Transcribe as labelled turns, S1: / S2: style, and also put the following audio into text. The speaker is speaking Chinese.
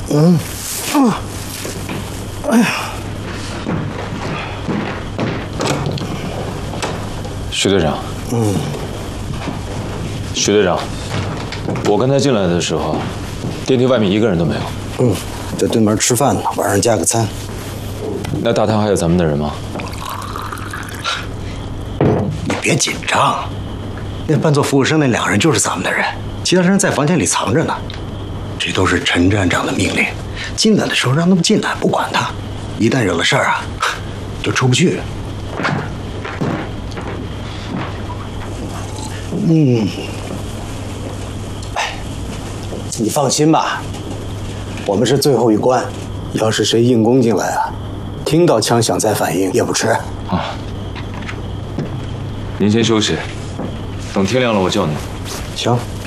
S1: 哎呀，
S2: 徐队长。徐队长，我跟他进来的时候，电梯外面一个人都没有。
S1: 在对门吃饭呢，晚上加个餐。
S2: 那大堂还有咱们的人吗？
S1: 你别紧张，那扮作服务生那2个人就是咱们的人，其他人在房间里藏着呢。这都是陈站长的命令，进来的时候让他们进来，不管他。一旦惹了事儿啊，就出不去。你放心吧，我们是最后一关，要是谁硬攻进来啊，听到枪响再反应也不迟。
S2: 啊，您先休息，等天亮了我叫您。
S1: 行。